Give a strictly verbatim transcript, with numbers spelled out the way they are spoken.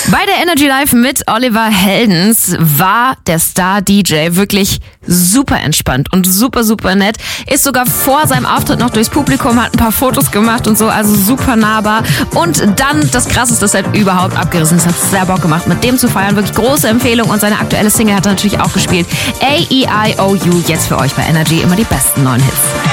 Bei der Energy Live mit Oliver Heldens war der Star-D J wirklich super entspannt und super, super nett. Ist sogar vor seinem Auftritt noch durchs Publikum, hat ein paar Fotos gemacht und so, also super nahbar. Und dann das Krasseste, das hat überhaupt abgerissen. Es hat sehr Bock gemacht, mit dem zu feiern. Wirklich große Empfehlung und seine aktuelle Single hat er natürlich auch gespielt. A E I O U, jetzt für euch bei Energy immer die besten neuen Hits.